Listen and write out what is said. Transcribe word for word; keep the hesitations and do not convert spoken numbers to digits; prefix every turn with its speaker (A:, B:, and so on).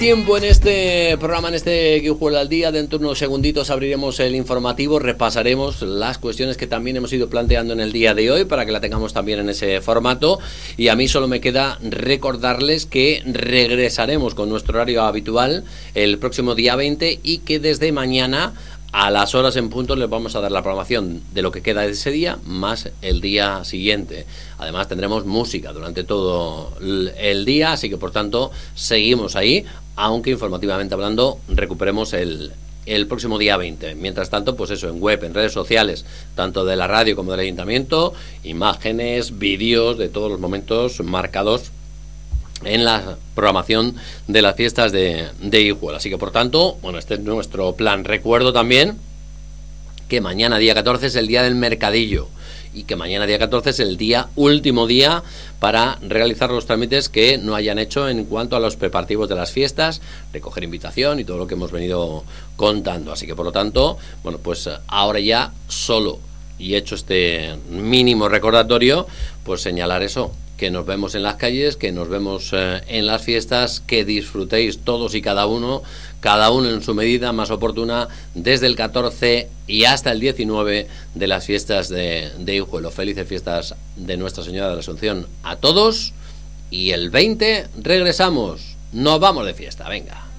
A: Tiempo en este programa, en este Guijuelo al Día. Dentro de unos segunditos abriremos el informativo, repasaremos las cuestiones que también hemos ido planteando en el día de hoy para que la tengamos también en ese formato. Y a mí solo me queda recordarles que regresaremos con nuestro horario habitual el próximo día veinte y que desde mañana a las horas en punto les vamos a dar la programación de lo que queda de ese día más el día siguiente. Además tendremos música durante todo el día, así que por tanto seguimos ahí, aunque informativamente hablando recuperemos el, el próximo día veinte. Mientras tanto, pues eso, en web, en redes sociales, tanto de la radio como del ayuntamiento, imágenes, vídeos de todos los momentos marcados en la programación de las fiestas de, de Guijuelo. Así que por tanto, bueno, este es nuestro plan. Recuerdo también que mañana día catorce es el día del mercadillo y que mañana día catorce es el día último día para realizar los trámites que no hayan hecho en cuanto a los preparativos de las fiestas, recoger invitación y todo lo que hemos venido contando. Así que por lo tanto, bueno, pues ahora ya solo, y hecho este mínimo recordatorio, pues señalar eso, que nos vemos en las calles, que nos vemos eh, en las fiestas, que disfrutéis todos y cada uno, cada uno en su medida más oportuna, desde el catorce y hasta el diecinueve de las fiestas de, de Guijuelo. Felices fiestas de Nuestra Señora de la Asunción a todos, y el veinte regresamos, nos vamos de fiesta, venga.